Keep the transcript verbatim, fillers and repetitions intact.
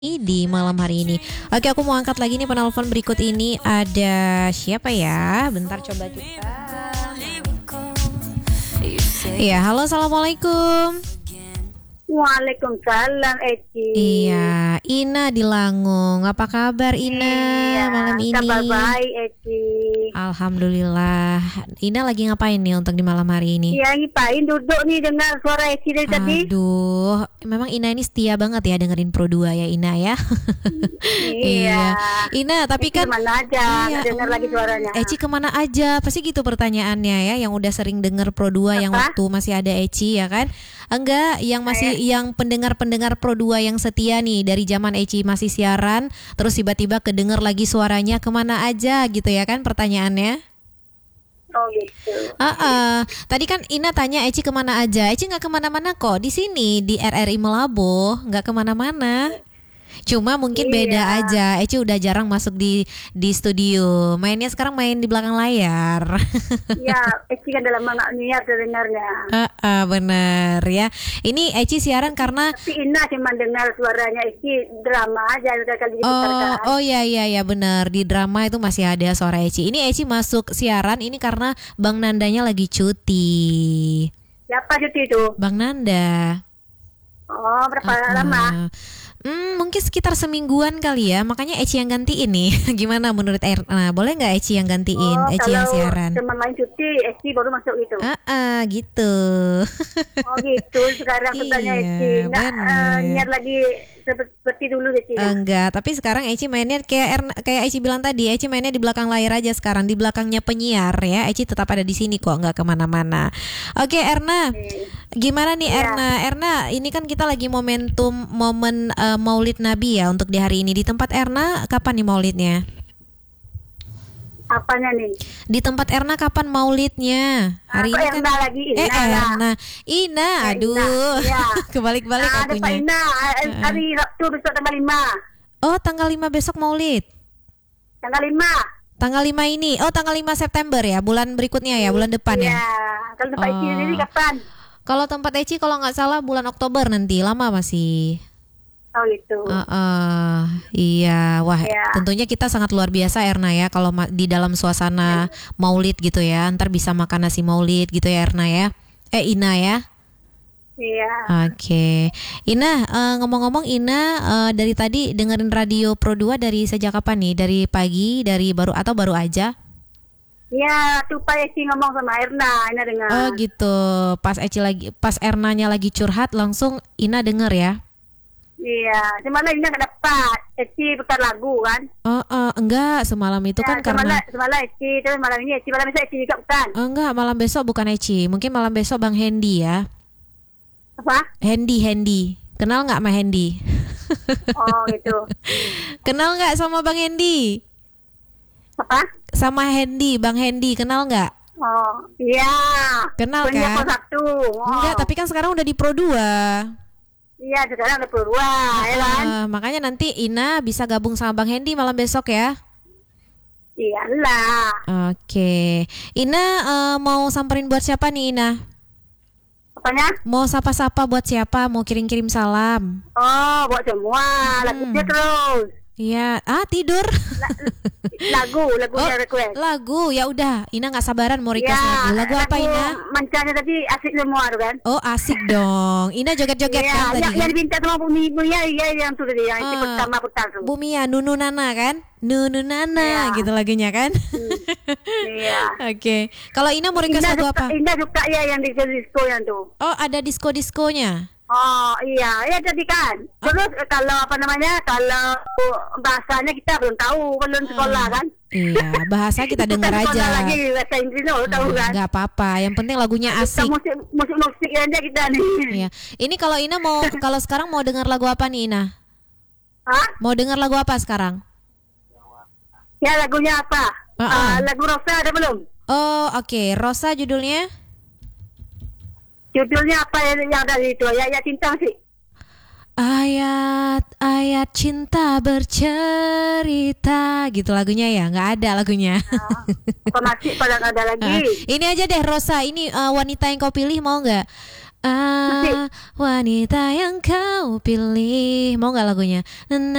Di malam hari ini. Oke, aku mau angkat lagi nih penelpon berikut ini. Ada siapa ya? Bentar coba kita. Iya, halo, assalamualaikum. Waalaikumsalam, Eci. Iya, Ina di Langung. Apa kabar Ina Iya, malam ini? kabar baik, Eci. Alhamdulillah. Ina lagi ngapain nih untuk di malam hari ini? Iya, ngapain duduk nih dengar suara Eci dari tadi. Aduh, memang Ina ini setia banget ya dengerin Pro dua ya Ina ya. Iya. Ina, tapi Eci kan kemana aja, iya, nggak dengar lagi suaranya. Eci kemana aja? Pasti gitu pertanyaannya ya, yang udah sering denger Pro dua yang Apa? waktu masih ada Eci ya kan? Enggak, yang masih yang pendengar-pendengar Pro dua yang setia nih dari zaman Eci masih siaran, terus tiba-tiba kedenger lagi suaranya, kemana aja gitu ya kan pertanyaannya? Oh gitu. Ah, ah. Tadi kan Ina tanya Eci kemana aja. Eci nggak kemana-mana kok, di sini di R R I Melabo, nggak kemana-mana. Cuma mungkin Iya. beda aja. Eci udah jarang masuk di di studio. Mainnya sekarang main di belakang layar. Iya, Eci kan dalam mana niat dengarnya. Ah, ah, bener ya. Ini Eci siaran karena Tapi Ina cuma dengar suaranya Eci drama aja udah kali oh diputarkan. oh ya ya ya bener, di drama itu masih ada suara Eci. Ini Eci masuk siaran ini karena Bang Nandanya lagi cuti. Siapa cuti itu? Bang Nanda. Oh, berapa Ah, lama? Hmm, mungkin sekitar semingguan kali ya. Makanya Eci yang gantiin nih. Gimana menurut Erna? Boleh nggak Eci yang gantiin? Oh, Eci yang kalau siaran. teman main cuti, Eci baru masuk gitu. Ah, ah, gitu. Oh gitu, sekarang aku tanya Iya, Eci, nggak bener. eh, niat lagi seperti, seperti dulu Eci. ya? Enggak, tapi sekarang Eci mainnya kayak Erna, kayak Eci bilang tadi, Eci mainnya di belakang layar aja sekarang, di belakangnya penyiar ya. Eci tetap ada di sini kok, nggak kemana-mana. Oke, Erna, gimana nih Iya. Erna? Erna, ini kan kita lagi momentum momen eh, Maulid Nabi ya untuk di hari ini. Di tempat Erna kapan nih Maulidnya? Apanya nih? Di tempat Erna kapan Maulidnya? Hari Apa ini Erna kan lagi? eh Ina lah. Erna, Ina, Eh, aduh, Ina, iya. kebalik-balik Ah, ada Pak akunya. Ina, eh, hari Sabtu besok tanggal lima. Oh, tanggal lima besok Maulid. Tanggal lima. Tanggal lima ini. Oh, tanggal lima September ya, bulan berikutnya ya, bulan depan Iya. ya. Kalau tempat Eci Oh. sendiri kapan? Kalau tempat Eci kalau nggak salah bulan Oktober nanti, lama masih. Oh gitu. Uh, uh, iya, wah, Iya. tentunya kita sangat luar biasa Erna ya kalau ma- di dalam suasana Maulid gitu ya. Ntar bisa makan nasi Maulid gitu ya Erna ya. Eh Ina ya. Iya. Oke, Ina, eh, ngomong-ngomong Ina eh, dari tadi dengerin radio Pro dua dari sejak kapan nih? Dari pagi, dari baru atau baru aja? Iya, tuh Pak Eci ngomong sama Erna, Ina dengar. Oh gitu, pas Eci lagi, pas Ernanya lagi curhat langsung Ina denger ya? Iya, semalam Ina nggak dapat. Eci putar lagu kan? Oh, eh, enggak, semalam itu Ya, kan karena semalam, semalam Eci, tapi malam ini Eci, malam besok Eci juga bukan? oh, enggak, malam besok bukan Eci, mungkin malam besok Bang Hendy ya. Apa? Hendy, Hendy, kenal nggak sama Hendy? Oh gitu. Kenal nggak sama Bang Hendy? Apa? Sama Hendy, Bang Hendy, kenal nggak? Oh, iya. Kenal Punya kan? Pro satu. Oh. Enggak, tapi kan sekarang udah di Pro dua. Iya, sekarang ada Pro dua, ya kan? Ah, makanya nanti Ina bisa gabung sama Bang Hendy malam besok ya. Iyalah. Oke, Ina eh, mau samperin buat siapa nih Ina? Apanya? Mau sapa-sapa buat siapa? Mau kirim-kirim salam? Oh, buat semua. Lagunya terus. Iya, ah tidur. Lagu, Oh, lagunya request. lagu. Ya udah, Ina nggak sabaran mau request lagu. Lagu apa Ina? Mancanya tadi asik semua tuh kan? Oh, asik dong. Ina joget-joget Iya, kan tadi. yang, Kan? yang diminta sama Bumi Ibu ya, iya yang sudah dia, yang Ah, pertama putar tuh. Bumia, Nunu Nana kan? Nunu Nana Iya. gitu lagunya kan? Iya. Oke. Kalau Ina mau request Indah lagu suka, apa? Indah suka ya yang di disco yang tuh. Oh, ada disco-diskonya. Oh iya, ya jadi kan. Terus eh, kalau apa namanya, kalau bahasanya kita belum tahu, belum sekolah kan. Iya, bahasa kita dengar Kita sekolah aja. lagi bahasa Inggris lo tahu kan. Nggak apa-apa, yang penting lagunya Kita asik. musik musik musik aja kita nih. Iya. Ini kalau Ina mau kalau sekarang mau dengar lagu apa nih Ina? Hah? Mau dengar lagu apa sekarang? Ya lagunya apa? Ah, ah. Ah, lagu Rosa ada belum? Oh, oke. Rosa judulnya? Judulnya apa yang yang dari itu? Ya ya cinta sih. Ayat-ayat cinta bercerita gitu lagunya ya, nggak ada lagunya. Apa masih pada nggak ada lagi? Ah, ini aja deh Rosa, ini uh, wanita yang kau pilih mau nggak? Ah, wanita yang kau pilih. Mau nggak lagunya?